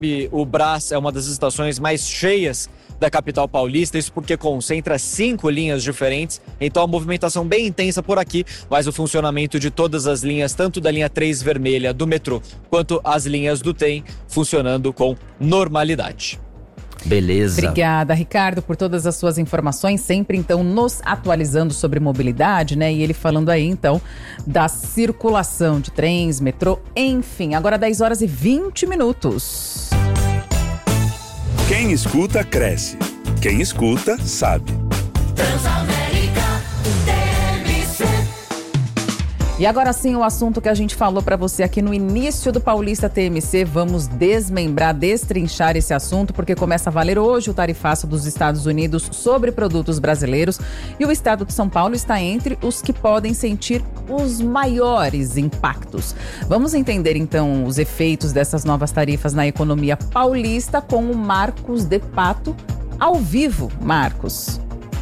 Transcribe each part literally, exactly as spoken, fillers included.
O Brás é uma das estações mais cheias da capital paulista, isso porque concentra cinco linhas diferentes, então a movimentação bem intensa por aqui, mas o funcionamento de todas as linhas, tanto da linha três vermelha do metrô, quanto as linhas do trem, funcionando com normalidade. Beleza. Obrigada, Ricardo, por todas as suas informações, sempre então nos atualizando sobre mobilidade, né? E ele falando aí então da circulação de trens, metrô, enfim. Agora dez horas e vinte minutos. Quem escuta, cresce. Quem escuta, sabe. Transamérica T M C. E agora sim, o assunto que a gente falou para você aqui no início do Paulista T M C, vamos desmembrar, destrinchar esse assunto, porque começa a valer hoje o tarifaço dos Estados Unidos sobre produtos brasileiros e o estado de São Paulo está entre os que podem sentir os maiores impactos. Vamos entender então os efeitos dessas novas tarifas na economia paulista com o Marcos de Pato, ao vivo. Marcos.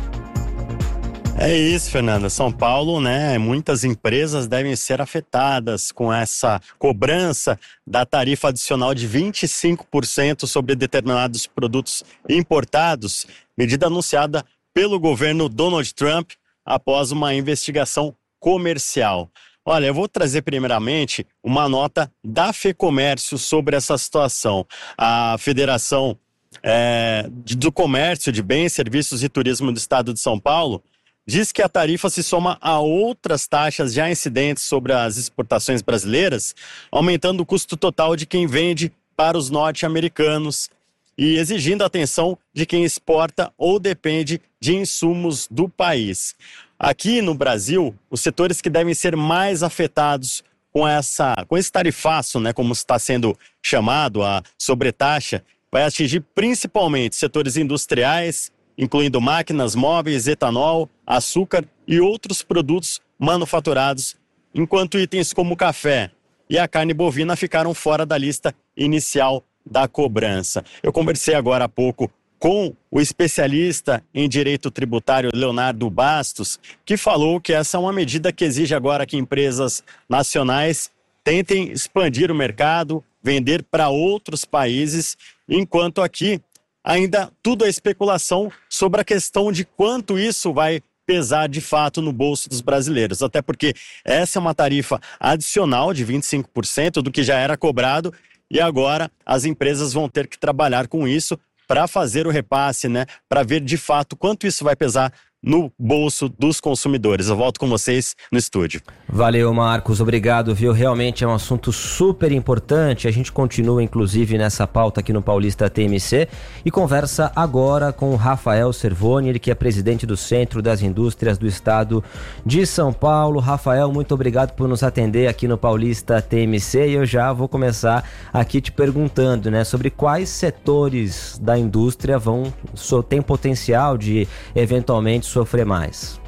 É isso, Fernanda. São Paulo, né? Muitas empresas devem ser afetadas com essa cobrança da tarifa adicional de vinte e cinco por cento sobre determinados produtos importados, medida anunciada pelo governo Donald Trump após uma investigação comercial. Olha, eu vou trazer primeiramente uma nota da FEComércio sobre essa situação. A Federação é, do Comércio de Bens, Serviços e Turismo do Estado de São Paulo diz que a tarifa se soma a outras taxas já incidentes sobre as exportações brasileiras, aumentando o custo total de quem vende para os norte-americanos e exigindo a atenção de quem exporta ou depende de insumos do país. Aqui no Brasil, os setores que devem ser mais afetados com, essa, com esse tarifaço, né, como está sendo chamado, a sobretaxa, vai atingir principalmente setores industriais, incluindo máquinas, móveis, etanol, açúcar e outros produtos manufaturados, enquanto itens como café e a carne bovina ficaram fora da lista inicial da cobrança. Eu conversei agora há pouco com o especialista em direito tributário Leonardo Bastos, que falou que essa é uma medida que exige agora que empresas nacionais tentem expandir o mercado, vender para outros países, enquanto aqui ainda tudo é especulação sobre a questão de quanto isso vai pesar de fato no bolso dos brasileiros. Até porque essa é uma tarifa adicional de vinte e cinco por cento do que já era cobrado e agora as empresas vão ter que trabalhar com isso para fazer o repasse, né? Para ver de fato quanto isso vai pesar no bolso dos consumidores. Eu volto com vocês no estúdio. Valeu, Marcos, obrigado, viu? Realmente é um assunto super importante. A gente continua, inclusive, nessa pauta aqui no Paulista T M C e conversa agora com o Rafael Servoni, ele que é presidente do Centro das Indústrias do Estado de São Paulo. Rafael, muito obrigado por nos atender aqui no Paulista T M C e eu já vou começar aqui te perguntando, né, sobre quais setores da indústria vão, tem potencial de eventualmente sofrer mais.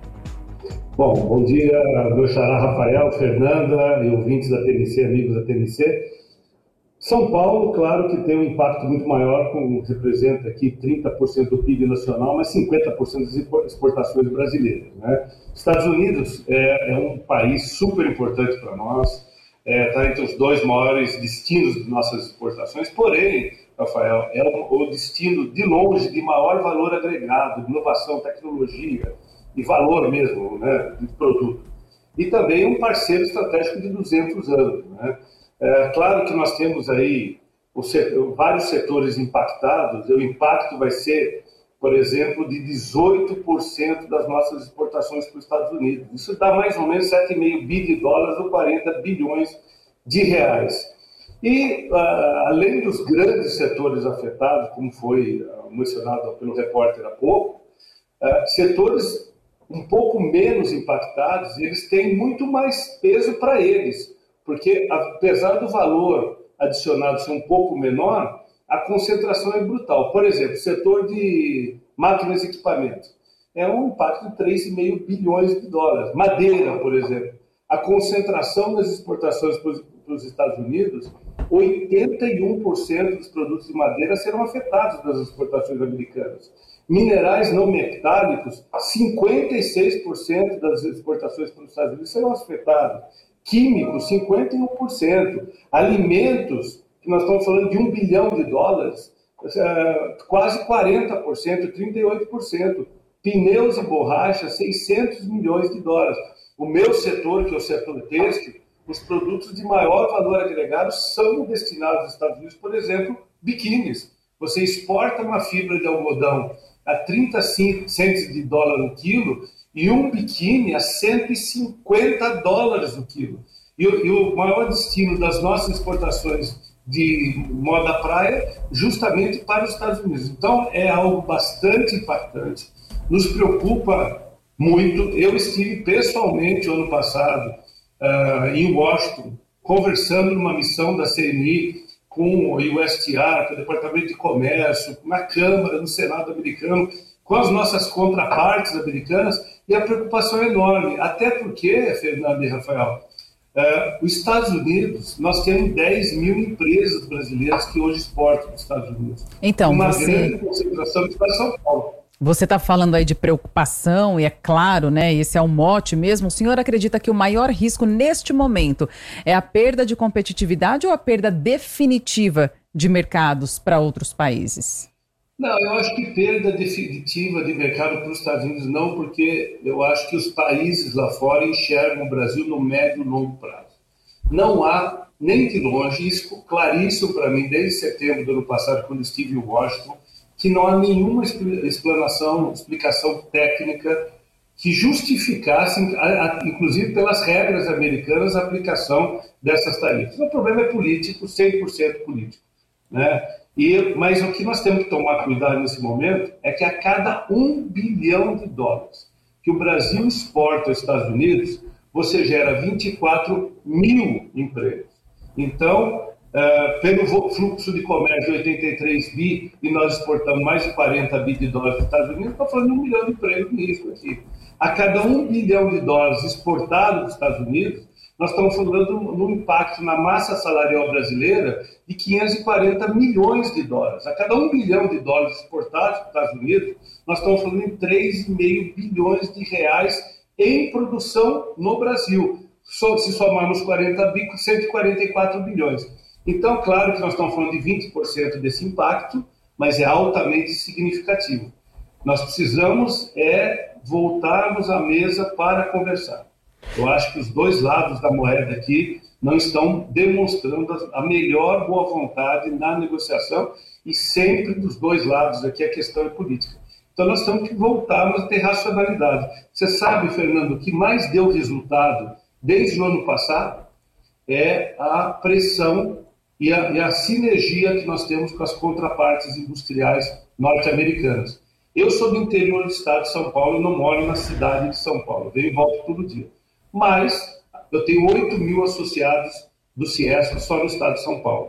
Bom, bom dia, meu xará Rafael, Fernanda e ouvintes da T M C, amigos da T M C. São Paulo, claro que tem um impacto muito maior, como representa aqui trinta por cento do P I B nacional, mas cinquenta por cento das exportações brasileiras, né? Estados Unidos é, é um país super importante para nós, está é, entre os dois maiores destinos de nossas exportações, porém, Rafael, é o destino de longe de maior valor agregado, de inovação, tecnologia e valor mesmo, né, de produto. E também um parceiro estratégico de duzentos anos. Né? É claro que nós temos aí o setor, vários setores impactados, o impacto vai ser, por exemplo, de dezoito por cento das nossas exportações para os Estados Unidos. Isso dá mais ou menos sete vírgula cinco bi de dólares ou quarenta bilhões de reais. E, uh, além dos grandes setores afetados, como foi uh, mencionado pelo repórter há pouco, uh, setores um pouco menos impactados, eles têm muito mais peso para eles, porque apesar do valor adicionado ser um pouco menor, a concentração é brutal. Por exemplo, o setor de máquinas e equipamentos é um impacto de três vírgula cinco bilhões de dólares. Madeira, por exemplo, a concentração das exportações para os Estados Unidos, oitenta e um por cento dos produtos de madeira serão afetados nas exportações americanas. Minerais não metálicos, cinquenta e seis por cento das exportações para os Estados Unidos serão afetados. Químicos, cinquenta e um por cento. Alimentos, que nós estamos falando de um bilhão de dólares, quase quarenta por cento, trinta e oito por cento. Pneus e borracha, seiscentos milhões de dólares. O meu setor, que é o setor têxtil, os produtos de maior valor agregado são destinados aos Estados Unidos, por exemplo, biquínis. Você exporta uma fibra de algodão a trinta centos de dólar no quilo e um biquíni a cento e cinquenta dólares no quilo. E, e o maior destino das nossas exportações de moda praia, justamente para os Estados Unidos. Então, é algo bastante impactante. Nos preocupa muito. Eu estive pessoalmente, ano passado, uh, em Washington, conversando numa missão da C N I com o U S T R, com o Departamento de Comércio, na Câmara, no Senado americano, com as nossas contrapartes americanas, e a preocupação é enorme. Até porque, Fernando e Rafael, uh, os Estados Unidos, nós temos dez mil empresas brasileiras que hoje exportam para os Estados Unidos. Então, uma você... grande concentração está em São Paulo. Você está falando aí de preocupação, e é claro, né, esse é o mote mesmo. O senhor acredita que o maior risco neste momento é a perda de competitividade ou a perda definitiva de mercados para outros países? Não, eu acho que perda definitiva de mercado para os Estados Unidos não, porque eu acho que os países lá fora enxergam o Brasil no médio e longo prazo. Não há, nem de longe, isso ficou claríssimo para mim desde setembro do ano passado, quando estive em Washington, que não há nenhuma explanação, explicação técnica que justificasse, inclusive pelas regras americanas, a aplicação dessas tarifas. O problema é político, cem por cento político, né? E, mas o que nós temos que tomar cuidado nesse momento é que a cada um bilhão de dólares que o Brasil exporta aos Estados Unidos, você gera vinte e quatro mil empregos. Então, Uh, pelo fluxo de comércio de oitenta e três bi e nós exportamos mais de quarenta bi de dólares para os Estados Unidos, está falando de um milhão de empregos nisso aqui. A cada um bilhão de dólares exportado dos Estados Unidos, nós estamos falando no impacto na massa salarial brasileira de quinhentos e quarenta milhões de dólares. A cada um bilhão de dólares exportados para os Estados Unidos, nós estamos falando em três vírgula cinco bilhões de reais em produção no Brasil. Se somarmos quarenta bi, cento e quarenta e quatro bilhões. Então, claro que nós estamos falando de vinte por cento desse impacto, mas é altamente significativo. Nós precisamos é voltarmos à mesa para conversar. Eu acho que os dois lados da moeda aqui não estão demonstrando a melhor boa vontade na negociação e sempre dos dois lados aqui a questão é política. Então, nós temos que voltarmos a ter racionalidade. Você sabe, Fernando, o que mais deu resultado desde o ano passado é a pressão E a, e a sinergia que nós temos com as contrapartes industriais norte-americanas. Eu sou do interior do estado de São Paulo e não moro na cidade de São Paulo, venho e volto todo dia. Mas eu tenho oito mil associados do Ciesp só no estado de São Paulo.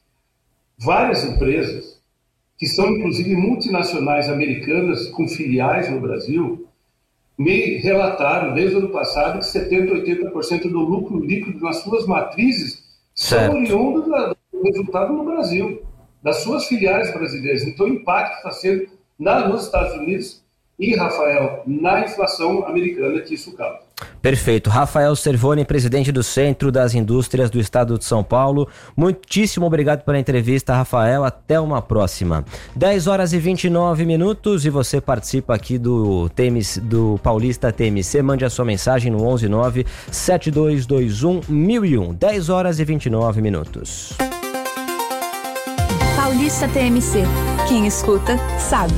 Várias empresas, que são inclusive multinacionais americanas com filiais no Brasil, me relataram desde o ano passado que setenta por cento, oitenta por cento do lucro líquido nas suas matrizes são oriundos do resultado no Brasil, das suas filiais brasileiras. Então, o impacto está sendo na, nos Estados Unidos e, Rafael, na inflação americana que isso causa. Perfeito. Rafael Servoni, presidente do Centro das Indústrias do Estado de São Paulo. Muitíssimo obrigado pela entrevista, Rafael. Até uma próxima. dez horas e vinte e nove minutos e você participa aqui do, T M C, do Paulista T M C. Mande a sua mensagem no onze nove sete dois dois um mil e um. dez horas e vinte e nove minutos. Paulista T M C. Quem escuta, sabe.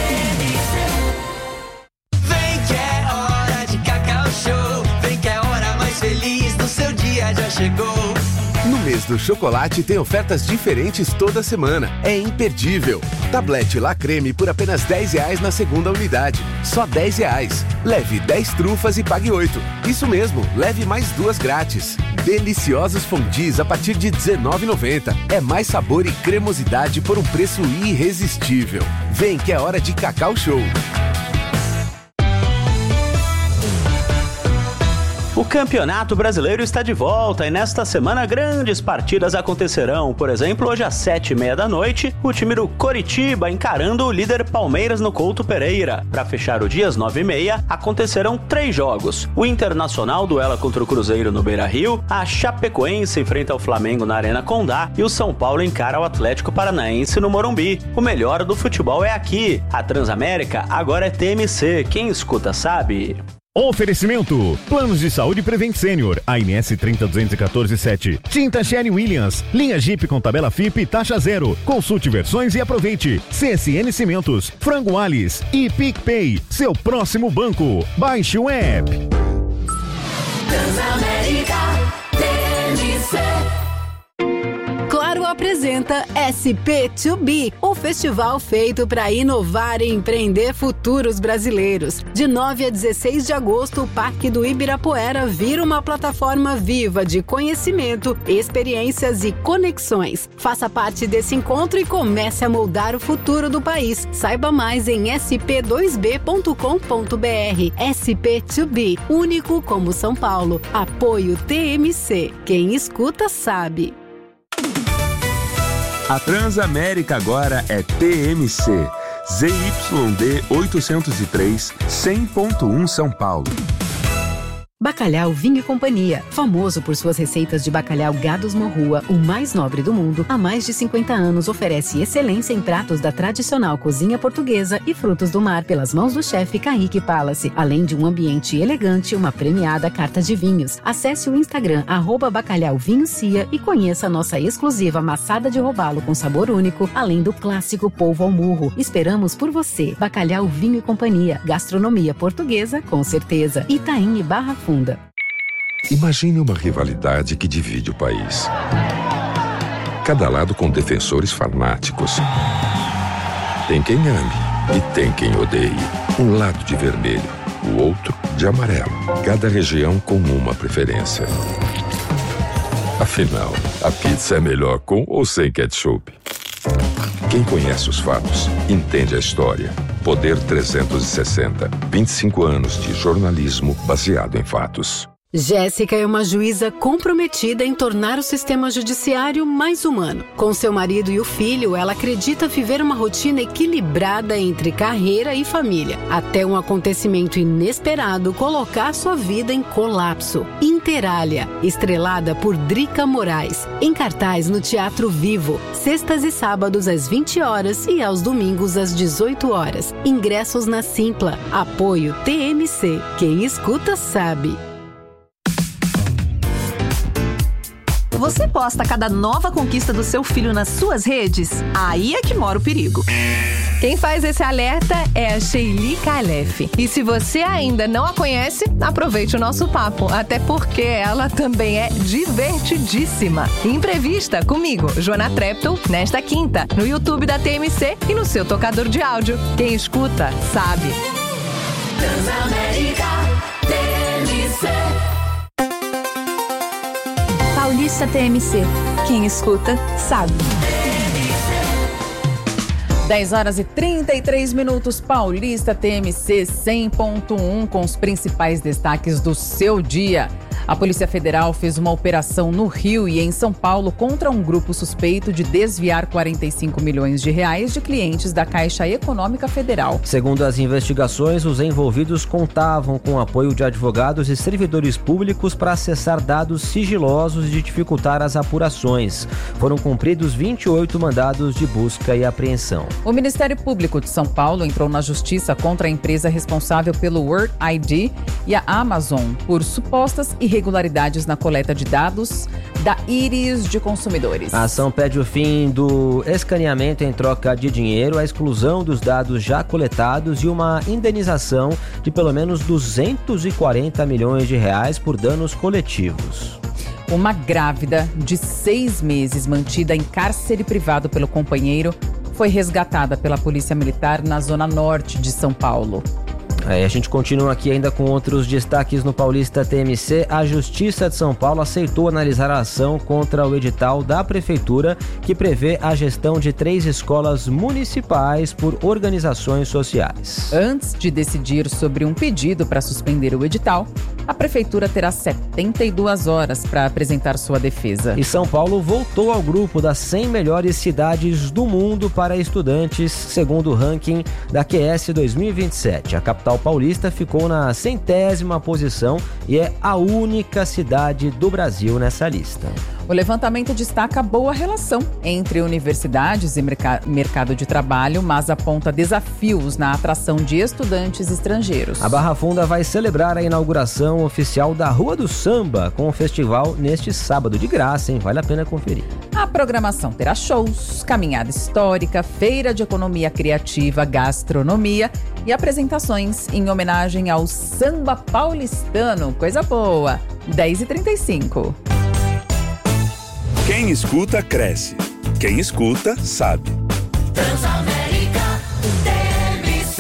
Vem que é hora de Cacau Show. Vem que é a hora mais feliz do seu dia já chegou. No mês do chocolate tem ofertas diferentes toda semana. É imperdível. Tablete La Creme por apenas dez reais na segunda unidade. Só dez reais. Leve dez trufas e pague oito. Isso mesmo, leve mais duas grátis. Deliciosos fondis a partir de dezenove reais e noventa centavos. É mais sabor e cremosidade por um preço irresistível. Vem que é hora de Cacau Show. O Campeonato Brasileiro está de volta e nesta semana grandes partidas acontecerão. Por exemplo, hoje às sete e meia da noite, o time do Coritiba encarando o líder Palmeiras no Couto Pereira. Para fechar o dia às nove e meia, acontecerão três jogos. O Internacional duela contra o Cruzeiro no Beira-Rio, a Chapecoense enfrenta o Flamengo na Arena Condá e o São Paulo encara o Atlético Paranaense no Morumbi. O melhor do futebol é aqui. A Transamérica agora é T M C. Quem escuta sabe. Oferecimento: Planos de Saúde Prevent Senior, A N S trinta duzentos e quatorze sete. Tinta Sherry Williams, linha Jeep com tabela F I P e taxa zero. Consulte versões e aproveite. C S N Cimentos, Frango Alice e PicPay, seu próximo banco. Baixe o app. Transamérica T M C. Claro apresenta S P dois B, o festival feito para inovar e empreender futuros brasileiros. De nove a dezesseis de agosto, o Parque do Ibirapuera vira uma plataforma viva de conhecimento, experiências e conexões. Faça parte desse encontro e comece a moldar o futuro do país. Saiba mais em s p dois b ponto com ponto b r. S P dois B, único como São Paulo. Apoio T M C. Quem escuta sabe. A Transamérica agora é T M C, Z Y D oitocentos e três, cem ponto um São Paulo. Bacalhau Vinho e Companhia, famoso por suas receitas de bacalhau Gados Morrua, o mais nobre do mundo, há mais de cinquenta anos oferece excelência em pratos da tradicional cozinha portuguesa e frutos do mar pelas mãos do chefe Kaique Palace, além de um ambiente elegante e uma premiada carta de vinhos. Acesse o Instagram arroba Bacalhau Vinho Cia e conheça a nossa exclusiva maçada de robalo com sabor único, além do clássico polvo ao murro. Esperamos por você. Bacalhau Vinho e Companhia, gastronomia portuguesa com certeza. Itaim e Barra Funda. Imagine uma rivalidade que divide o país. Cada lado com defensores fanáticos. Tem quem ame e tem quem odeie. Um lado de vermelho, o outro de amarelo. Cada região com uma preferência. Afinal, a pizza é melhor com ou sem ketchup? Quem conhece os fatos, entende a história. Poder trezentos e sessenta. vinte e cinco anos de jornalismo baseado em fatos. Jéssica é uma juíza comprometida em tornar o sistema judiciário mais humano. Com seu marido e o filho, ela acredita viver uma rotina equilibrada entre carreira e família, até um acontecimento inesperado colocar sua vida em colapso. Interália, estrelada por Drica Moraes, em cartaz no Teatro Vivo, sextas e sábados às vinte horas e aos domingos às dezoito horas. Ingressos na Simpla. Apoio T M C. Quem escuta sabe. Você posta cada nova conquista do seu filho nas suas redes? Aí é que mora o perigo. Quem faz esse alerta é a Sheili Calef. E se você ainda não a conhece, aproveite o nosso papo, até porque ela também é divertidíssima. Imprevista comigo, Joana Treptow, nesta quinta, no YouTube da T M C e no seu tocador de áudio. Quem escuta, sabe. Transamérica T M C. Paulista T M C. Quem escuta, sabe. dez horas e trinta e três minutos, Paulista T M C cem ponto um, com os principais destaques do seu dia. A Polícia Federal fez uma operação no Rio e em São Paulo contra um grupo suspeito de desviar quarenta e cinco milhões de reais de clientes da Caixa Econômica Federal. Segundo as investigações, os envolvidos contavam com o apoio de advogados e servidores públicos para acessar dados sigilosos e dificultar as apurações. Foram cumpridos vinte e oito mandados de busca e apreensão. O Ministério Público de São Paulo entrou na justiça contra a empresa responsável pelo World I D e a Amazon por supostas irregularidades na coleta de dados da íris de consumidores. A ação pede o fim do escaneamento em troca de dinheiro, a exclusão dos dados já coletados e uma indenização de pelo menos duzentos e quarenta milhões de reais por danos coletivos. Uma grávida de seis meses mantida em cárcere privado pelo companheiro foi resgatada pela Polícia Militar na zona norte de São Paulo. É, a gente continua aqui ainda com outros destaques no Paulista T M C. A Justiça de São Paulo aceitou analisar a ação contra o edital da Prefeitura que prevê a gestão de três escolas municipais por organizações sociais. Antes de decidir sobre um pedido para suspender o edital, A prefeitura terá setenta e duas horas para apresentar sua defesa. E São Paulo voltou ao grupo das cem melhores cidades do mundo para estudantes, segundo o ranking da Q S dois mil e vinte e sete. A capital paulista ficou na centésima posição e é a única cidade do Brasil nessa lista. O levantamento destaca a boa relação entre universidades e merc- mercado de trabalho, mas aponta desafios na atração de estudantes estrangeiros. A Barra Funda vai celebrar a inauguração oficial da Rua do Samba com o festival neste sábado, de graça, hein? Vale a pena conferir. A programação terá shows, caminhada histórica, feira de economia criativa, gastronomia e apresentações em homenagem ao samba paulistano. Coisa boa! dez e trinta e cinco. Quem escuta, cresce. Quem escuta, sabe. Transamérica T M C.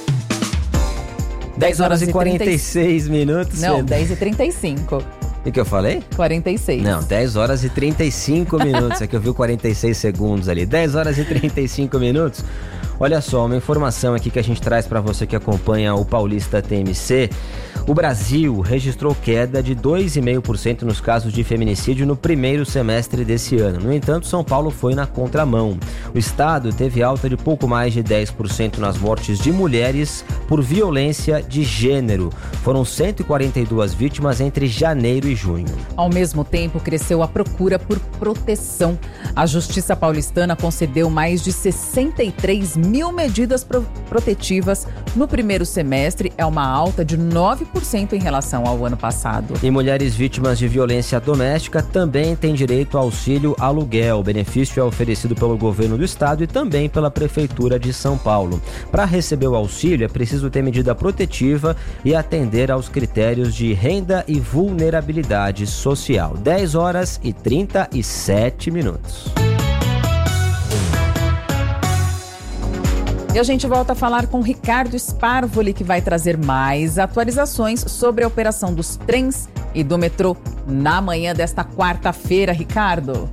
dez horas e quarenta e seis minutos. Não, dez e trinta e cinco. O que eu falei? quarenta e seis. Não, dez horas e trinta e cinco minutos. É que eu vi quarenta e seis segundos ali. dez horas e trinta e cinco minutos. Olha só, uma informação aqui que a gente traz para você que acompanha o Paulista T M C. O Brasil registrou queda de dois vírgula cinco por cento nos casos de feminicídio no primeiro semestre desse ano. No entanto, São Paulo foi na contramão. O estado teve alta de pouco mais de dez por cento nas mortes de mulheres por violência de gênero. Foram cento e quarenta e duas vítimas entre janeiro e junho. Ao mesmo tempo, cresceu a procura por proteção. A Justiça Paulistana concedeu mais de sessenta e três mil medidas pro- protetivas no primeiro semestre. É uma alta de nove por cento em relação ao ano passado. E mulheres vítimas de violência doméstica também têm direito ao auxílio aluguel. O benefício é oferecido pelo governo do estado e também pela Prefeitura de São Paulo. Para receber o auxílio, é preciso ter medida protetiva e atender aos critérios de renda e vulnerabilidade social. dez horas e trinta e sete minutos. E a gente volta a falar com Ricardo Sparvoli, que vai trazer mais atualizações sobre a operação dos trens e do metrô na manhã desta quarta-feira. Ricardo.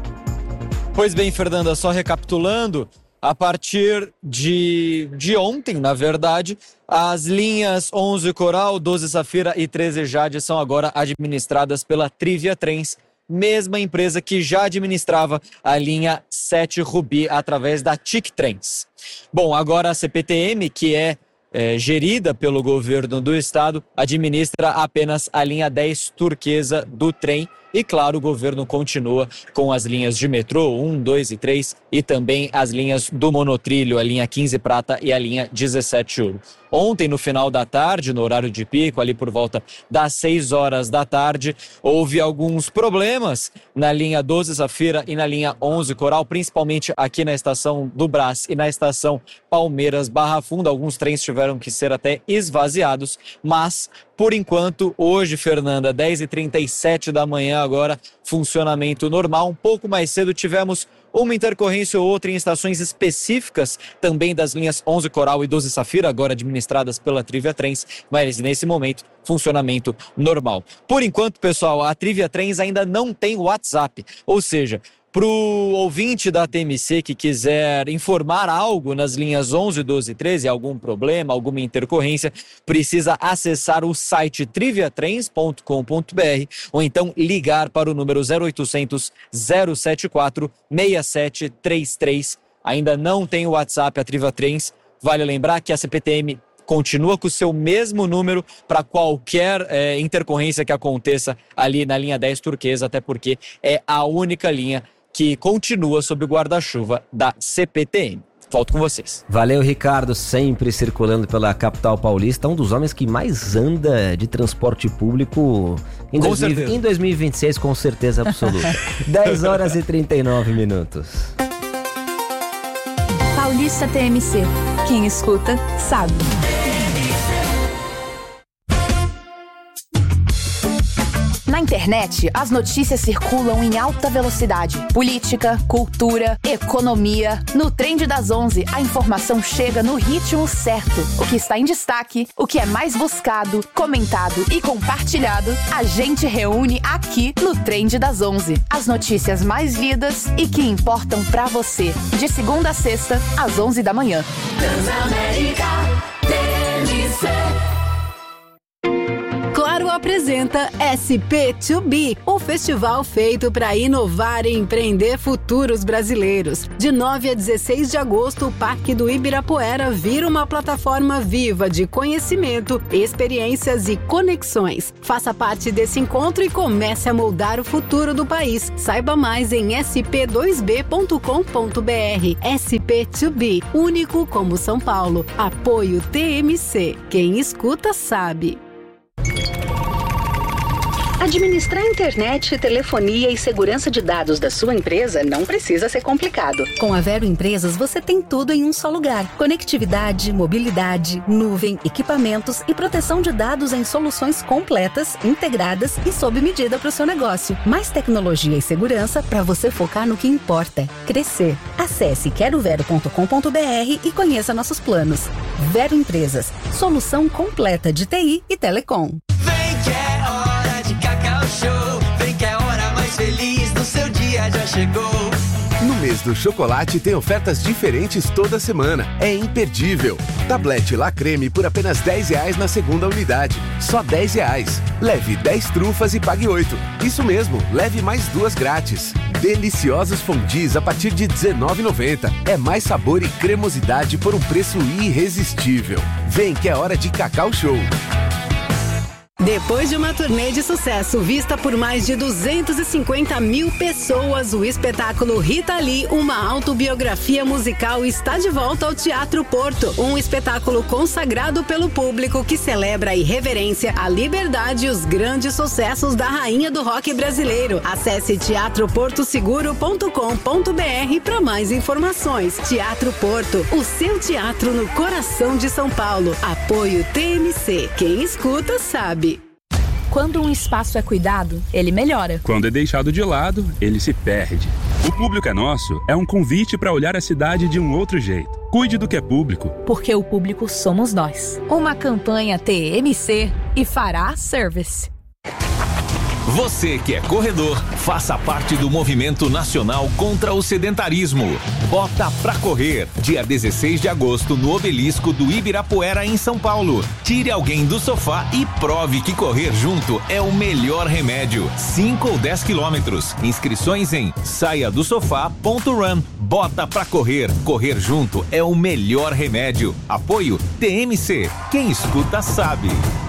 Pois bem, Fernanda, só recapitulando, a partir de, de ontem, na verdade, as linhas onze Coral, doze Safira e treze Jade são agora administradas pela Trivia Trens, mesma empresa que já administrava a linha sete Rubi através da T I C Trens. Bom, agora a C P T M, que é, é gerida pelo governo do estado, administra apenas a linha dez Turquesa do trem. E claro, o governo continua com as linhas de metrô um, dois e três e também as linhas do monotrilho, a linha quinze Prata e a linha dezessete Ouro. Ontem, no final da tarde, no horário de pico, ali por volta das seis horas da tarde, houve alguns problemas na linha doze Safira e na linha onze Coral, principalmente aqui na estação do Brás e na estação Palmeiras Barra Funda. Alguns trens tiveram que ser até esvaziados, mas por enquanto, hoje, Fernanda, dez e trinta e sete da manhã agora, funcionamento normal. Um pouco mais cedo tivemos uma intercorrência ou outra em estações específicas, também das linhas onze Coral e doze Safira, agora administradas pela Trivia Trens, mas nesse momento, funcionamento normal. Por enquanto, pessoal, a Trivia Trens ainda não tem WhatsApp, ou seja, para o ouvinte da T M C que quiser informar algo nas linhas onze, doze e treze, algum problema, alguma intercorrência, precisa acessar o site triviatrens ponto com ponto b r ou então ligar para o número zero oitocentos, zero setenta e quatro, seis sete três três. Ainda não tem o WhatsApp a Trivia Trens. Vale lembrar que a C P T M continua com o seu mesmo número para qualquer é, intercorrência que aconteça ali na linha dez Turquesa, até porque é a única linha que continua sob o guarda-chuva da C P T M. Volto com vocês. Valeu, Ricardo, sempre circulando pela capital paulista, um dos homens que mais anda de transporte público em, dois mil, em dois mil e vinte e seis, com certeza absoluta. dez horas e trinta e nove minutos. Paulista T M C. Quem escuta, sabe. Na internet, as notícias circulam em alta velocidade. Política, cultura, economia. No Trend das onze, a informação chega no ritmo certo. O que está em destaque, o que é mais buscado, comentado e compartilhado, a gente reúne aqui no Trend das onze. As notícias mais lidas e que importam pra você. De segunda a sexta, às onze da manhã. Transamérica T M C. Claro apresenta S P dois B, o festival feito para inovar e empreender futuros brasileiros. De nove a dezesseis de agosto, o Parque do Ibirapuera vira uma plataforma viva de conhecimento, experiências e conexões. Faça parte desse encontro e comece a moldar o futuro do país. Saiba mais em s p dois b ponto com ponto b r. S P dois B, único como São Paulo. Apoio T M C. Quem escuta sabe. Administrar internet, telefonia e segurança de dados da sua empresa não precisa ser complicado. Com a Vero Empresas, você tem tudo em um só lugar. Conectividade, mobilidade, nuvem, equipamentos e proteção de dados em soluções completas, integradas e sob medida para o seu negócio. Mais tecnologia e segurança para você focar no que importa: crescer. Acesse quero vero ponto com ponto b r e conheça nossos planos. Vero Empresas, solução completa de T I e telecom. Vem que a hora mais feliz do seu dia já chegou. No mês do chocolate tem ofertas diferentes toda semana. É imperdível. Tablete La Creme por apenas dez reais na segunda unidade. Só dez reais. Leve dez trufas e pague oito. Isso mesmo, leve mais duas grátis. Deliciosos fondis a partir de dezenove reais e noventa centavos. É mais sabor e cremosidade por um preço irresistível. Vem que é hora de Cacau Show. Depois de uma turnê de sucesso vista por mais de duzentas e cinquenta mil pessoas, o espetáculo Rita Lee, uma autobiografia musical, está de volta ao Teatro Porto. Um espetáculo consagrado pelo público que celebra a irreverência, a liberdade e os grandes sucessos da rainha do rock brasileiro. Acesse teatro porto seguro ponto com ponto b r para mais informações. Teatro Porto, o seu teatro no coração de São Paulo. Apoio T M C. Quem escuta sabe. Quando um espaço é cuidado, ele melhora. Quando é deixado de lado, ele se perde. O Público é Nosso é um convite para olhar a cidade de um outro jeito. Cuide do que é público. Porque o público somos nós. Uma campanha T M C e Fará Service. Você que é corredor, faça parte do Movimento Nacional contra o Sedentarismo. Bota pra correr, dia dezesseis de agosto, no Obelisco do Ibirapuera, em São Paulo. Tire alguém do sofá e prove que correr junto é o melhor remédio. cinco ou dez quilômetros. Inscrições em saia do sofá ponto run. Bota pra correr. Correr junto é o melhor remédio. Apoio T M C. Quem escuta sabe.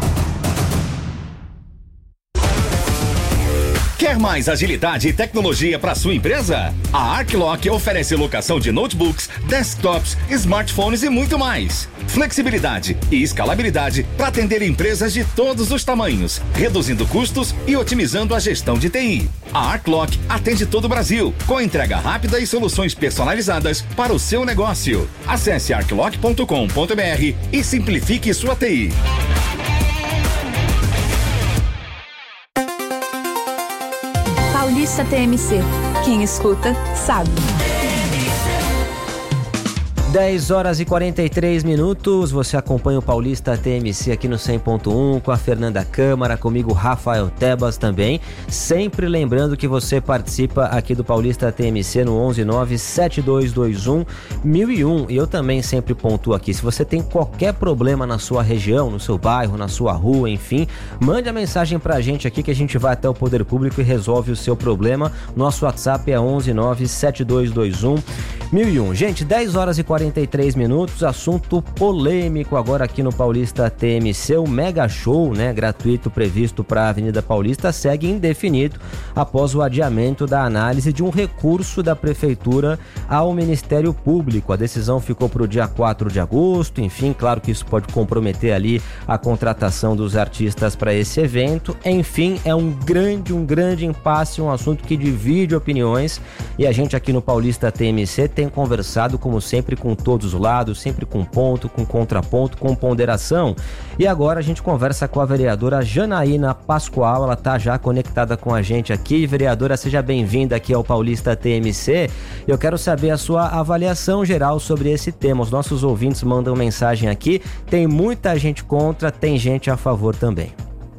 Quer mais agilidade e tecnologia para sua empresa? A Arclock oferece locação de notebooks, desktops, smartphones e muito mais. Flexibilidade e escalabilidade para atender empresas de todos os tamanhos, reduzindo custos e otimizando a gestão de T I. A Arclock atende todo o Brasil, com entrega rápida e soluções personalizadas para o seu negócio. Acesse arclock ponto com ponto b r e simplifique sua T I. Paulista T M C. Quem escuta, sabe. dez horas e quarenta e três minutos, você acompanha o Paulista T M C aqui no cem ponto um com a Fernanda Câmara, comigo Rafael Tebas também, sempre lembrando que você participa aqui do Paulista T M C no onze nove sete dois dois um mil e um, e eu também sempre pontuo aqui, se você tem qualquer problema na sua região, no seu bairro, na sua rua, enfim, mande a mensagem pra gente aqui que a gente vai até o Poder Público e resolve o seu problema. Nosso WhatsApp é onze nove sete dois dois um mil e um. Gente, dez horas e quarenta e três minutos, assunto polêmico agora aqui no Paulista T M C, o mega show, né, gratuito previsto para a Avenida Paulista segue indefinido após o adiamento da análise de um recurso da Prefeitura ao Ministério Público. A decisão ficou para o dia quatro de agosto, enfim, claro que isso pode comprometer ali a contratação dos artistas para esse evento, enfim, é um grande, um grande impasse, um assunto que divide opiniões e a gente aqui no Paulista T M C tem conversado, como sempre, com todos os lados, sempre com ponto, com contraponto, com ponderação. E agora a gente conversa com a vereadora Janaína Pascoal, ela está já conectada com a gente aqui. Vereadora, seja bem-vinda aqui ao Paulista T M C. Eu quero saber a sua avaliação geral sobre esse tema. Os nossos ouvintes mandam mensagem aqui, tem muita gente contra, tem gente a favor também.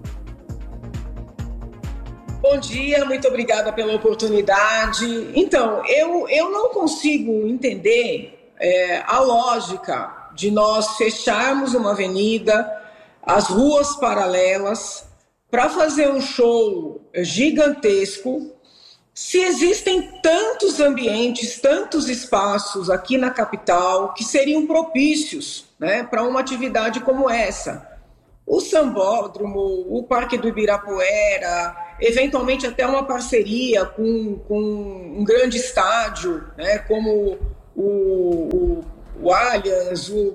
Bom dia, muito obrigada pela oportunidade. Então, eu, eu não consigo entender é, a lógica de nós fecharmos uma avenida, as ruas paralelas, para fazer um show gigantesco, se existem tantos ambientes, tantos espaços aqui na capital que seriam propícios, né, para uma atividade como essa. O Sambódromo, o Parque do Ibirapuera, eventualmente até uma parceria com, com um grande estádio, né, como o, o, o Allianz, o,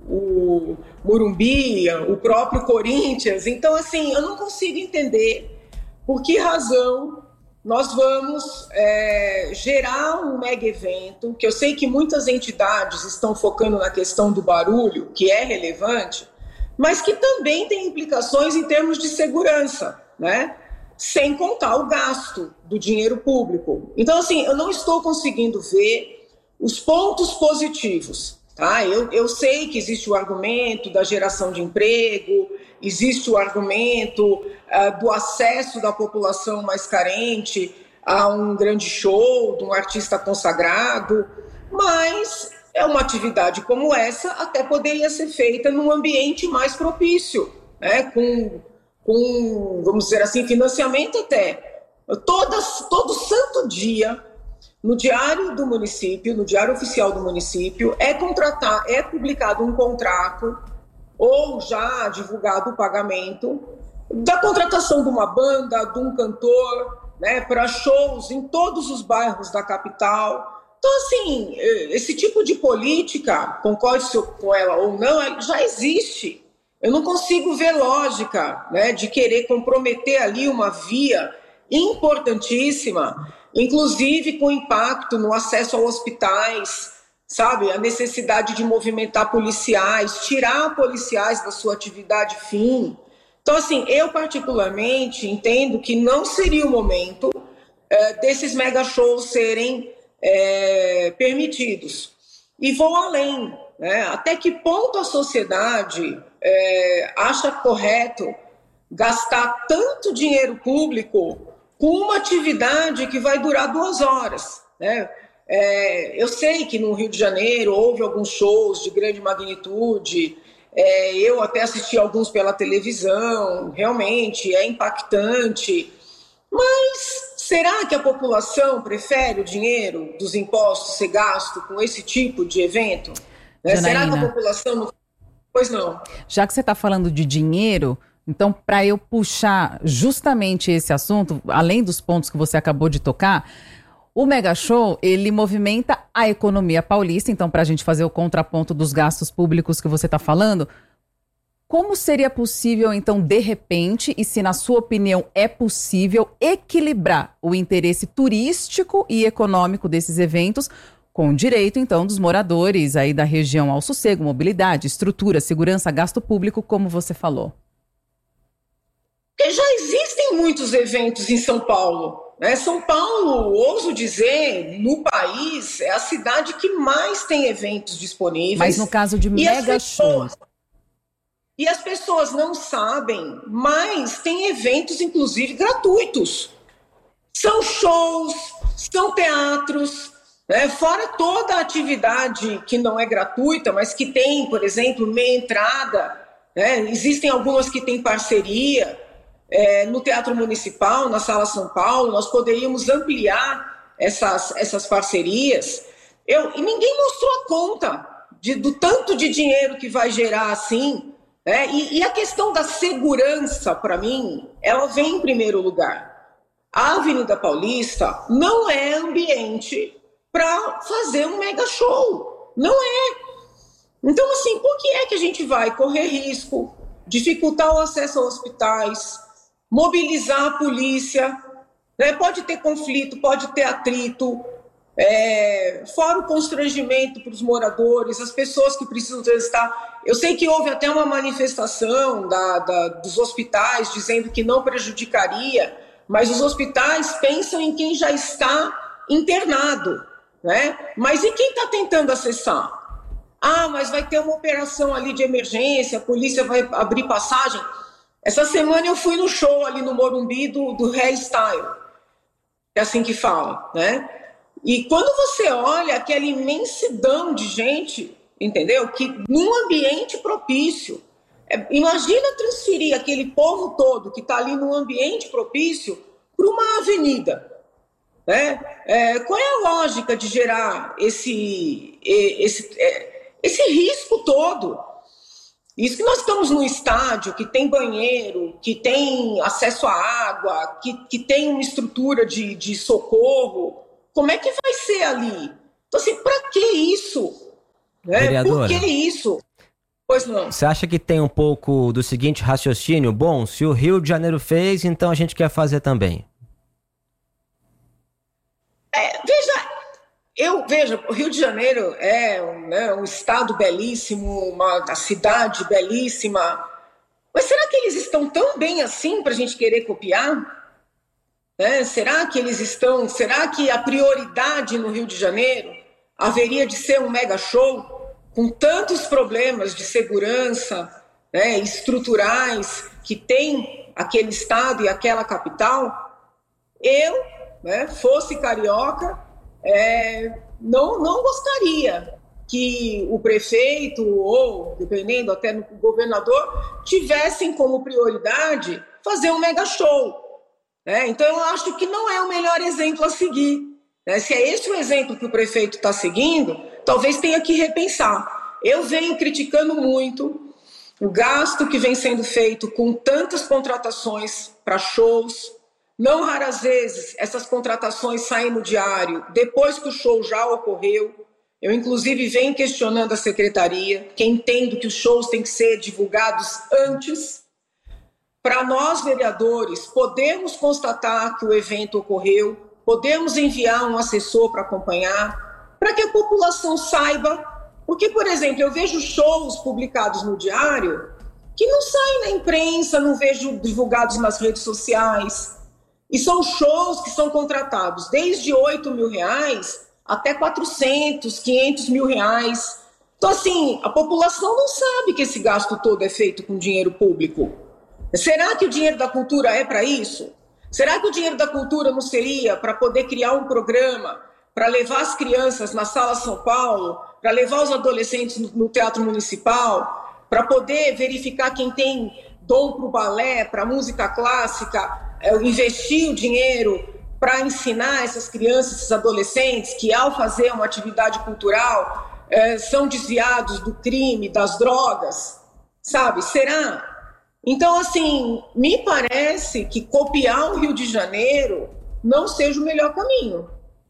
o Morumbi, o próprio Corinthians. Então, assim, eu não consigo entender por que razão nós vamos é, gerar um mega evento, que eu sei que muitas entidades estão focando na questão do barulho, que é relevante, mas que também tem implicações em termos de segurança, né? Sem contar o gasto do dinheiro público. Então, assim, eu não estou conseguindo ver os pontos positivos, tá? Eu, eu sei que existe o argumento da geração de emprego, existe o argumento uh, do acesso da população mais carente a um grande show, de um artista consagrado, mas é uma atividade como essa até poderia ser feita num ambiente mais propício, né? com, com, vamos dizer assim, financiamento até. Todas, todo santo dia, no Diário do Município, no Diário Oficial do Município, é, contratar, é publicado um contrato ou já divulgado o pagamento da contratação de uma banda, de um cantor, né, para shows em todos os bairros da capital. Então, assim, esse tipo de política, concorde com ela ou não, já existe. Eu não consigo ver lógica, né, de querer comprometer ali uma via importantíssima, inclusive com impacto no acesso a hospitais, sabe, a necessidade de movimentar policiais, tirar policiais da sua atividade fim. Então, assim, eu particularmente entendo que não seria o momento é, desses mega shows serem é, permitidos. E vou além, né? Até que ponto a sociedade é, acha correto gastar tanto dinheiro público com uma atividade que vai durar duas horas, né? É, eu sei que no Rio de Janeiro houve alguns shows de grande magnitude, é, eu até assisti alguns pela televisão, realmente é impactante, mas será que a população prefere o dinheiro dos impostos ser gasto com esse tipo de evento? Né? Será que a população não... Pois não. Já que você está falando de dinheiro, então para eu puxar justamente esse assunto, além dos pontos que você acabou de tocar, o Mega Show, ele movimenta a economia paulista, então para a gente fazer o contraponto dos gastos públicos que você está falando, como seria possível, então, de repente, e se na sua opinião é possível, equilibrar o interesse turístico e econômico desses eventos com o direito, então, dos moradores aí da região ao sossego, mobilidade, estrutura, segurança, gasto público, como você falou? Porque já existem muitos eventos em São Paulo. Né? São Paulo, ouso dizer, no país, é a cidade que mais tem eventos disponíveis. Mas no caso de mega shows. E as pessoas não sabem, mas tem eventos, inclusive, gratuitos. São shows, são teatros, né? Fora toda a atividade que não é gratuita, mas que tem, por exemplo, meia entrada. Né? Existem algumas que têm parceria. É, no Teatro Municipal, na Sala São Paulo, nós poderíamos ampliar essas, essas parcerias. Eu, e ninguém mostrou a conta de, do tanto de dinheiro que vai gerar assim. Né? E, e a questão da segurança, para mim, ela vem em primeiro lugar. A Avenida Paulista não é ambiente para fazer um mega show. Não é. Então, assim, por que é que a gente vai correr risco, dificultar o acesso a hospitais, mobilizar a polícia, né? Pode ter conflito, pode ter atrito, é, fora o constrangimento para os moradores, as pessoas que precisam transitar. Eu sei que houve até uma manifestação da, da, dos hospitais dizendo que não prejudicaria, mas os hospitais pensam em quem já está internado, né? Mas e quem está tentando acessar? Ah, mas vai ter uma operação ali de emergência, a polícia vai abrir passagem. Essa semana eu fui no show ali no Morumbi do, do Hairstyle, é assim que fala, né? E quando você olha aquela imensidão de gente, entendeu? Que num ambiente propício, É, imagina transferir aquele povo todo que está ali num ambiente propício para uma avenida. Né? É, qual é a lógica de gerar esse, esse, esse risco todo? Isso que nós estamos num estádio que tem banheiro, que tem acesso à água, que, que tem uma estrutura de, de socorro. Como é que vai ser ali? Então, assim, para que isso? Né? Vereadora, por que isso? Pois não. Você acha que tem um pouco do seguinte raciocínio? Bom, se o Rio de Janeiro fez, então a gente quer fazer também. É, veja, eu, veja, o Rio de Janeiro é um, né, um estado belíssimo, uma cidade belíssima, mas será que eles estão tão bem assim para a gente querer copiar? É, será que eles estão, será que a prioridade no Rio de Janeiro haveria de ser um mega show com tantos problemas de segurança, né, estruturais que tem aquele estado e aquela capital? Eu... Né, fosse carioca, é, não, não gostaria que o prefeito ou, dependendo até do governador, tivessem como prioridade fazer um mega show. Né? Então, eu acho que não é o melhor exemplo a seguir. Né? Se é esse o exemplo que o prefeito está seguindo, talvez tenha que repensar. Eu venho criticando muito o gasto que vem sendo feito com tantas contratações para shows. Não raras vezes essas contratações saem no diário depois que o show já ocorreu. Eu, inclusive, venho questionando a secretaria, que entendo que os shows têm que ser divulgados antes, para nós, vereadores, podermos constatar que o evento ocorreu, podemos enviar um assessor para acompanhar, para que a população saiba. Porque, por exemplo, eu vejo shows publicados no diário que não saem na imprensa, não vejo divulgados nas redes sociais. E são shows que são contratados desde oito mil reais até quatrocentos, quinhentos mil reais. Então, assim, a população não sabe que esse gasto todo é feito com dinheiro público. Será que o dinheiro da cultura é para isso? Será que o dinheiro da cultura não seria para poder criar um programa, para levar as crianças na Sala São Paulo, para levar os adolescentes no, no Teatro Municipal, para poder verificar quem tem dom para o balé, para a música clássica, investir o dinheiro para ensinar essas crianças, esses adolescentes que, ao fazer uma atividade cultural, eh, são desviados do crime, das drogas, sabe? Será? Então, assim, me parece que copiar o Rio de Janeiro não seja o melhor caminho.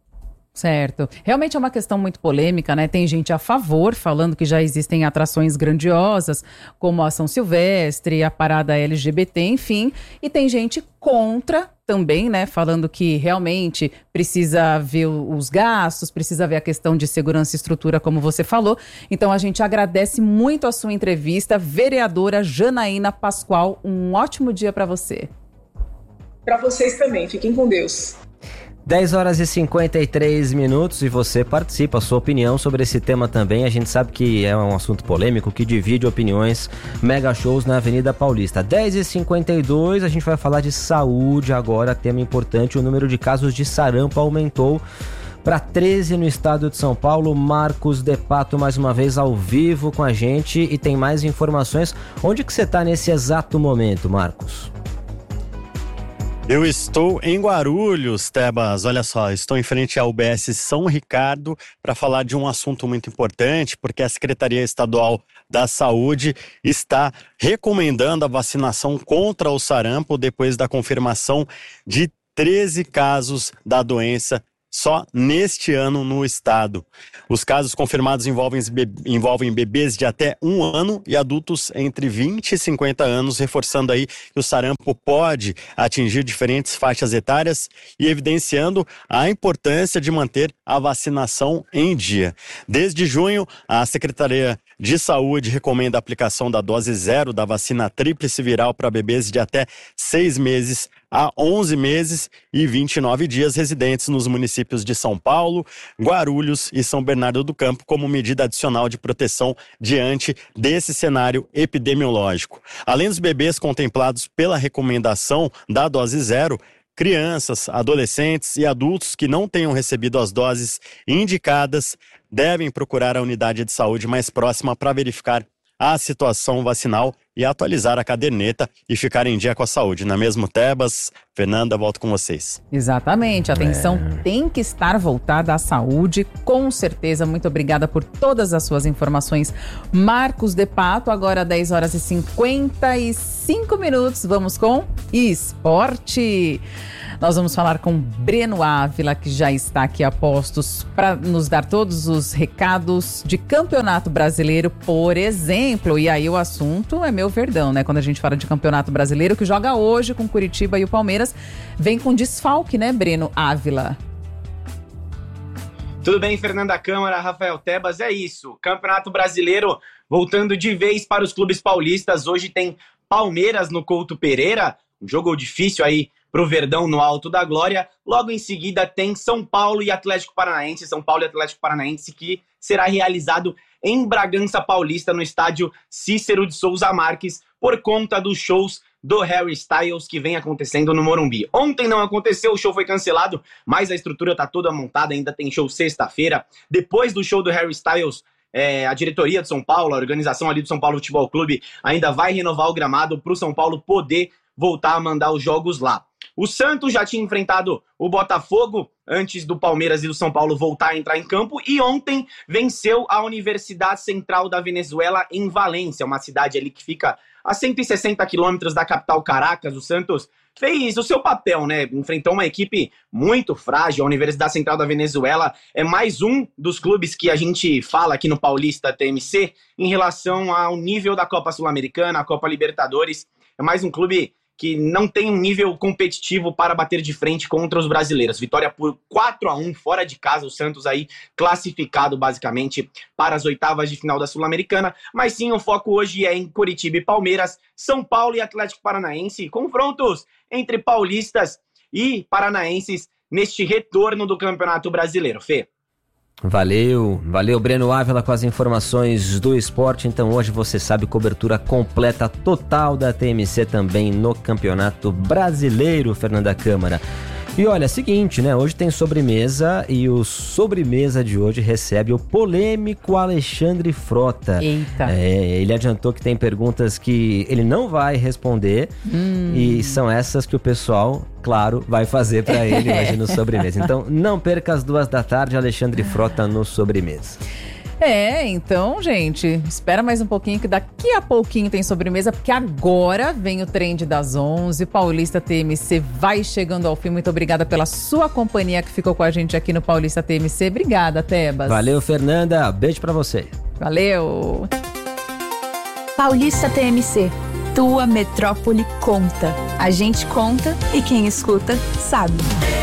Certo. Realmente é uma questão muito polêmica, né? Tem gente a favor, falando que já existem atrações grandiosas, como a São Silvestre, a parada L G B T, enfim. E tem gente contra também, né? Falando que realmente precisa ver os gastos, precisa ver a questão de segurança e estrutura, como você falou. Então a gente agradece muito a sua entrevista. Vereadora Janaína Pascoal, um ótimo dia para você. Para vocês também. Fiquem com Deus. dez horas e cinquenta e três minutos e você participa, a sua opinião sobre esse tema também. A gente sabe que é um assunto polêmico que divide opiniões. Mega shows na Avenida Paulista. dez e cinquenta e dois, a gente vai falar de saúde agora, tema importante. O número de casos de sarampo aumentou para treze no estado de São Paulo. Marcos De Pato mais uma vez ao vivo com a gente e tem mais informações. Onde que você está nesse exato momento, Marcos? Eu estou em Guarulhos, Tebas. Olha só, estou em frente à U B S São Ricardo para falar de um assunto muito importante, porque a Secretaria Estadual da Saúde está recomendando a vacinação contra o sarampo depois da confirmação de treze casos da doença só neste ano no estado. Os casos confirmados envolvem, envolvem bebês de até um ano e adultos entre vinte e cinquenta anos, reforçando aí que o sarampo pode atingir diferentes faixas etárias e evidenciando a importância de manter a vacinação em dia. Desde junho, a Secretaria de Saúde recomenda a aplicação da dose zero da vacina tríplice viral para bebês de até seis meses a onze meses e vinte e nove dias residentes nos municípios de São Paulo, Guarulhos e São Bernardo do Campo como medida adicional de proteção diante desse cenário epidemiológico. Além dos bebês contemplados pela recomendação da dose zero, crianças, adolescentes e adultos que não tenham recebido as doses indicadas devem procurar a unidade de saúde mais próxima para verificar a situação vacinal e atualizar a caderneta e ficar em dia com a saúde. Não é mesmo, Tebas? Fernanda, volto com vocês. Exatamente, a atenção é. tem que estar voltada à saúde, com certeza. Muito obrigada por todas as suas informações, Marcos de Pato. Agora dez horas e cinquenta e cinco minutos, vamos com esporte. Nós vamos falar com Breno Ávila, que já está aqui a postos para nos dar todos os recados de Campeonato Brasileiro, por exemplo. E aí o assunto é meu Verdão, né? Quando a gente fala de Campeonato Brasileiro, que joga hoje com Curitiba e o Palmeiras, vem com desfalque, né, Breno Ávila? Tudo bem, Fernanda Câmara, Rafael Tebas, é isso. Campeonato Brasileiro voltando de vez para os clubes paulistas. Hoje tem Palmeiras no Couto Pereira, um jogo difícil aí pro Verdão no Alto da Glória. Logo em seguida tem São Paulo e Atlético Paranaense, São Paulo e Atlético Paranaense, que será realizado em Bragança Paulista, no estádio Cícero de Souza Marques, por conta dos shows do Harry Styles que vem acontecendo no Morumbi. Ontem não aconteceu, o show foi cancelado, mas a estrutura tá toda montada, ainda tem show sexta-feira. Depois do show do Harry Styles, é, a diretoria de São Paulo, a organização ali do São Paulo Futebol Clube, ainda vai renovar o gramado para o São Paulo poder voltar a mandar os jogos lá. O Santos já tinha enfrentado o Botafogo antes do Palmeiras e do São Paulo voltar a entrar em campo, e ontem venceu a Universidade Central da Venezuela em Valência, uma cidade ali que fica a cento e sessenta quilômetros da capital Caracas. O Santos fez o seu papel, né? Enfrentou uma equipe muito frágil. A Universidade Central da Venezuela é mais um dos clubes que a gente fala aqui no Paulista T M C em relação ao nível da Copa Sul-Americana, a Copa Libertadores. É mais um clube que não tem um nível competitivo para bater de frente contra os brasileiros. Vitória por quatro a um fora de casa, o Santos aí classificado basicamente para as oitavas de final da Sul-Americana. Mas sim, o foco hoje é em Curitiba e Palmeiras, São Paulo e Atlético Paranaense, confrontos entre paulistas e paranaenses neste retorno do Campeonato Brasileiro. Fê. Valeu, valeu Breno Ávila com as informações do esporte. Então hoje você sabe, cobertura completa, total da T M C também no Campeonato Brasileiro, Fernanda Câmara. E olha, seguinte, né? Hoje tem sobremesa e o sobremesa de hoje recebe o polêmico Alexandre Frota. Eita! É, ele adiantou que tem perguntas que ele não vai responder hum. e são essas que o pessoal, claro, vai fazer para ele hoje no sobremesa. Então não perca as duas da tarde, Alexandre Frota no sobremesa. É, então, gente, espera mais um pouquinho que daqui a pouquinho tem sobremesa, porque agora vem o Trend das onze, Paulista T M C vai chegando ao fim. Muito obrigada pela sua companhia que ficou com a gente aqui no Paulista T M C. Obrigada, Tebas. Valeu, Fernanda. Beijo pra você. Valeu. Paulista T M C. Tua metrópole conta. A gente conta e quem escuta sabe.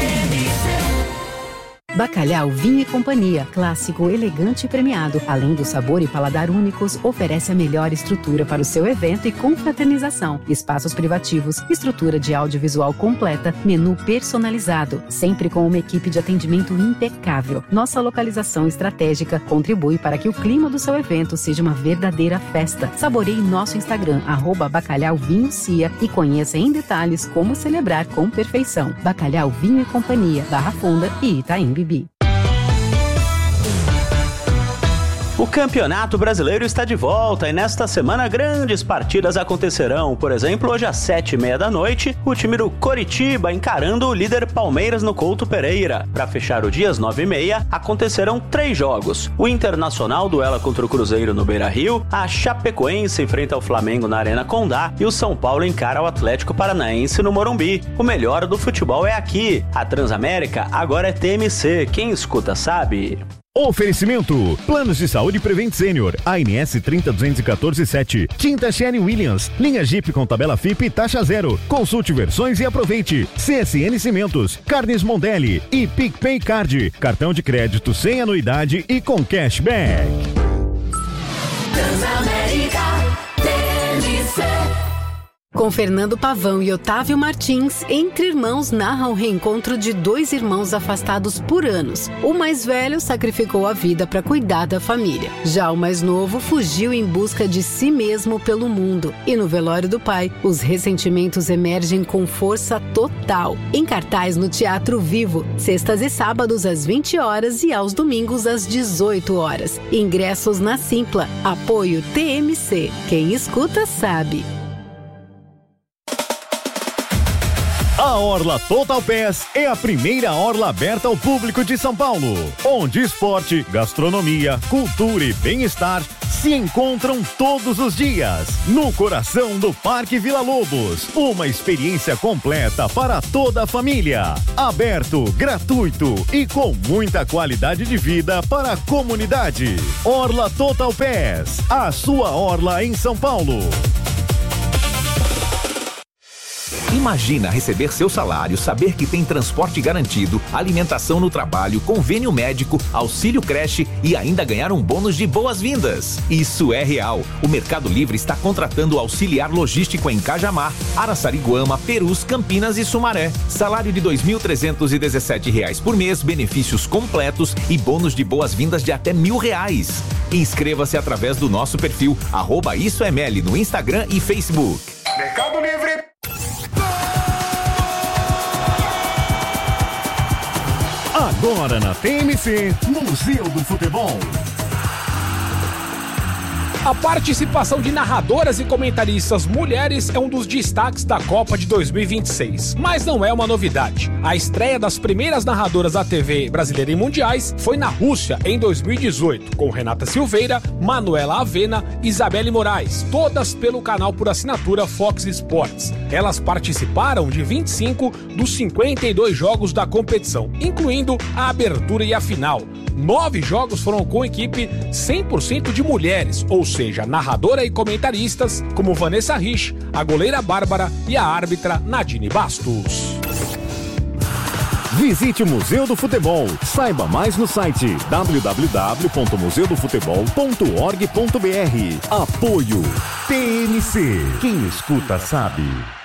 Bacalhau Vinho e Companhia, clássico, elegante e premiado. Além do sabor e paladar únicos, oferece a melhor estrutura para o seu evento e confraternização. Espaços privativos, estrutura de audiovisual completa, menu personalizado, sempre com uma equipe de atendimento impecável. Nossa localização estratégica contribui para que o clima do seu evento seja uma verdadeira festa. Saboreie nosso Instagram, arroba Bacalhau Vinho Cia, e conheça em detalhes como celebrar com perfeição. Bacalhau Vinho e Companhia, Barra Funda e Itaim Bibi. O Campeonato Brasileiro está de volta e nesta semana grandes partidas acontecerão. Por exemplo, hoje às sete e meia da noite, o time do Coritiba encarando o líder Palmeiras no Couto Pereira. Para fechar o dia às nove e meia, acontecerão três jogos. O Internacional duela contra o Cruzeiro no Beira-Rio, a Chapecoense enfrenta o Flamengo na Arena Condá e o São Paulo encara o Atlético Paranaense no Morumbi. O melhor do futebol é aqui. A Transamérica agora é T M C. Quem escuta sabe. Oferecimento: Planos de Saúde Prevent Senior, A N S trinta duzentos e quatorze sete, Tinta Sherwin Williams, linha Jeep com tabela F I P e taxa zero. Consulte versões e aproveite. C S N Cimentos, Carnes Mondelli e PicPay Card, cartão de crédito sem anuidade e com cashback. Transamérica T M C. Com Fernando Pavão e Otávio Martins, Entre Irmãos narra o reencontro de dois irmãos afastados por anos. O mais velho sacrificou a vida para cuidar da família. Já o mais novo fugiu em busca de si mesmo pelo mundo. E no velório do pai, os ressentimentos emergem com força total. Em cartaz no Teatro Vivo, sextas e sábados às vinte horas e aos domingos às dezoito horas. Ingressos na Simpla. Apoio T M C. Quem escuta sabe. A Orla Total Pass é a primeira orla aberta ao público de São Paulo, onde esporte, gastronomia, cultura e bem-estar se encontram todos os dias, no coração do Parque Vila Lobos. Uma experiência completa para toda a família. Aberto, gratuito e com muita qualidade de vida para a comunidade. Orla Total Pass, a sua orla em São Paulo. Imagina receber seu salário, saber que tem transporte garantido, alimentação no trabalho, convênio médico, auxílio creche e ainda ganhar um bônus de boas-vindas. Isso é real. O Mercado Livre está contratando auxiliar logístico em Cajamar, Araçariguama, Perus, Campinas e Sumaré. Salário de dois mil trezentos e dezessete reais por mês, benefícios completos e bônus de boas-vindas de até mil reais. Inscreva-se através do nosso perfil arroba Isso M L no Instagram e Facebook. Mercado Livre. Agora na T M C, Museu do Futebol. A participação de narradoras e comentaristas mulheres é um dos destaques da Copa de dois mil e vinte e seis, mas não é uma novidade. A estreia das primeiras narradoras da T V brasileira em mundiais foi na Rússia em dois mil e dezoito, com Renata Silveira, Manuela Avena e Isabelle Moraes, todas pelo canal por assinatura Fox Sports. Elas participaram de vinte e cinco dos cinquenta e dois jogos da competição, incluindo a abertura e a final. Nove jogos foram com equipe cem por cento de mulheres, ou seja, narradora e comentaristas como Vanessa Rich, a goleira Bárbara e a árbitra Nadine Bastos. Visite o Museu do Futebol. Saiba mais no site w w w ponto museu do futebol ponto org ponto b r. Apoio T M C. Quem escuta sabe.